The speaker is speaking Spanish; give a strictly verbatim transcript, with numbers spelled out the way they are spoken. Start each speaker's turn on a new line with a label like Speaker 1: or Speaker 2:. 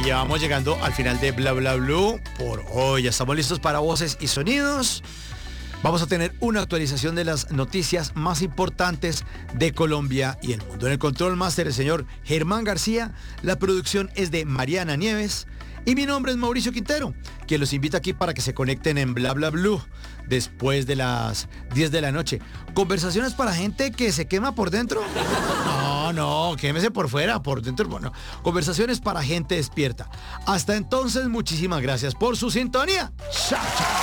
Speaker 1: Y ya vamos llegando al final de Bla Bla Blue por hoy. Ya estamos listos para voces y sonidos. Vamos a tener una actualización de las noticias más importantes de Colombia y el mundo. En el control máster, el señor Germán García. La producción es de Mariana Nieves. Y mi nombre es Mauricio Quintero, quien los invita aquí para que se conecten en Bla Bla Blue después de las diez de la noche. Conversaciones para gente que se quema por dentro. No, no, quémese por fuera, por dentro. Bueno, conversaciones para gente despierta. Hasta entonces, muchísimas gracias por su sintonía. Chao, chao.